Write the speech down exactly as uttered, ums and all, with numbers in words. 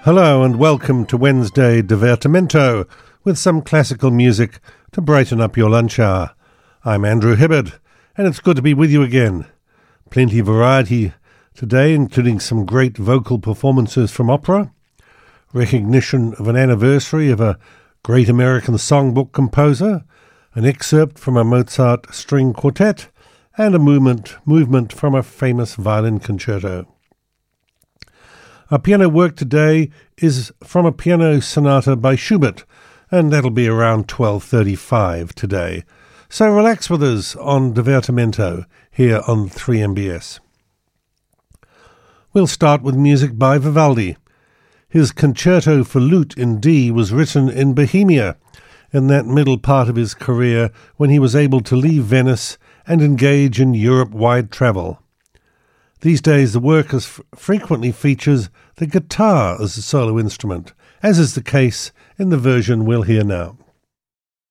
Hello and welcome to Wednesday Divertimento with some classical music to brighten up your lunch hour. I'm Andrew Hibbard and it's good to be with you again. Plenty of variety today, including some great vocal performances from opera, recognition of an anniversary of a great American songbook composer, an excerpt from a Mozart string quartet, and a movement, movement from a famous violin concerto. Our piano work today is from a piano sonata by Schubert, and that'll be around twelve thirty-five today. So relax with us on Divertimento here on three M B S. We'll start with music by Vivaldi. His concerto for lute in D was written in Bohemia, in that middle part of his career when he was able to leave Venice and engage in Europe-wide travel. These days the work is f- frequently features the guitar as a solo instrument, as is the case in the version we'll hear now.